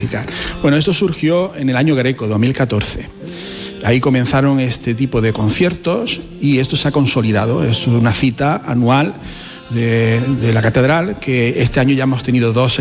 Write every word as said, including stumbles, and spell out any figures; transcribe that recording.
Bueno, esto surgió en el año Greco, dos mil catorce. Ahí comenzaron este tipo de conciertos y esto se ha consolidado. Es una cita anual de, de la catedral, que este año ya hemos tenido dos